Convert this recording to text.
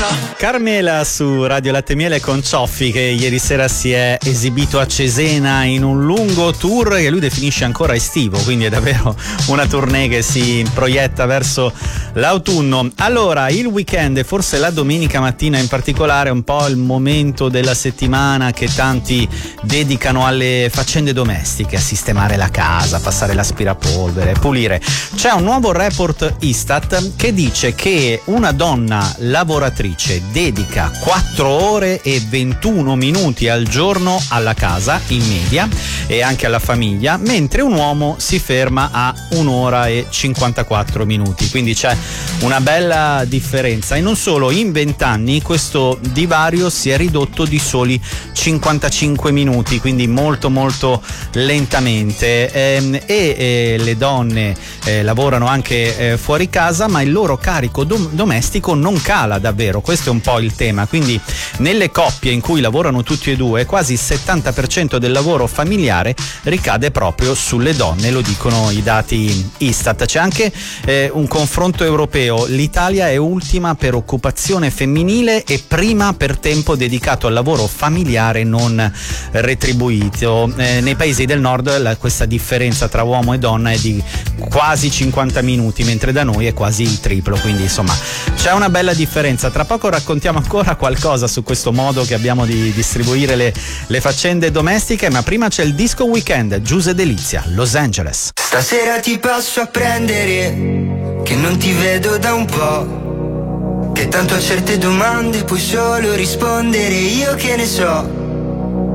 Carmela su Radio Latte Miele con Cioffi, che ieri sera si è esibito a Cesena in un lungo tour che lui definisce ancora estivo, quindi è davvero una tournée che si proietta verso l'autunno. Allora, il weekend e forse la domenica mattina in particolare è un po' il momento della settimana che tanti dedicano alle faccende domestiche, a sistemare la casa, passare l'aspirapolvere, pulire. C'è un nuovo report Istat che dice che una donna lavoratrice dedica 4 ore e 21 minuti al giorno alla casa in media e anche alla famiglia, mentre un uomo si ferma a 1 ora e 54 minuti, quindi c'è una bella differenza. E non solo, in 20 anni questo divario si è ridotto di soli 55 minuti, quindi molto molto lentamente, e le donne lavorano anche fuori casa, ma il loro carico domestico non cala davvero. Questo è un po' il tema, quindi nelle coppie in cui lavorano tutti e due quasi il 70% del lavoro familiare ricade proprio sulle donne, lo dicono i dati Istat. C'è anche un confronto europeo: l'Italia è ultima per occupazione femminile e prima per tempo dedicato al lavoro familiare non retribuito. Nei paesi del nord questa differenza tra uomo e donna è di quasi 50 minuti, mentre da noi è quasi il triplo, quindi insomma c'è una bella differenza. Tra poco raccontiamo ancora qualcosa su questo modo che abbiamo di distribuire le faccende domestiche, ma prima c'è il disco weekend, Giuse Delizia, Los Angeles. Stasera ti passo a prendere, che non ti vedo da un po', che tanto a certe domande puoi solo rispondere io che ne so.